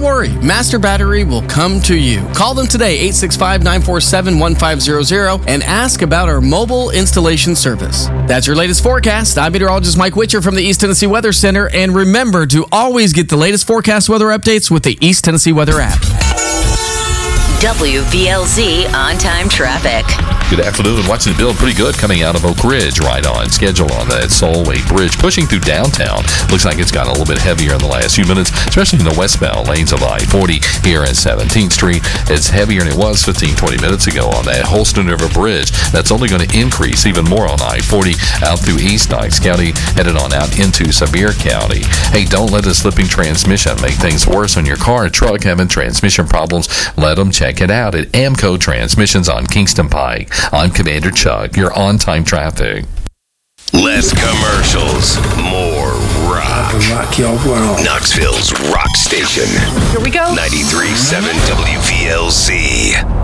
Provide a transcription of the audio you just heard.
Don't worry, Master Battery will come to you. Call them today, 865-947-1500, and ask about our mobile installation service. That's your latest forecast. I'm meteorologist Mike Witcher from the East Tennessee Weather Center, and remember to always get the latest forecast weather updates with the East Tennessee Weather app. WVLZ on-time traffic. Good afternoon, and watching the build pretty good coming out of Oak Ridge, right on schedule on that Solway Bridge. Pushing through downtown, looks like it's gotten a little bit heavier in the last few minutes, especially in the westbound lanes of I-40 here at 17th Street. It's heavier than it was 15-20 minutes ago on that Holston River Bridge. That's only going to increase even more on I-40 out through East Knox County, headed on out into Sevier County. Hey, don't let a slipping transmission make things worse on your car or truck having transmission problems. Let them check it out at Amco Transmissions on Kingston Pike. I'm Commander Chuck, your on-time traffic. Less commercials, more rock. Rock your world. Knoxville's rock station. Here we go. 93.7 WVLZ.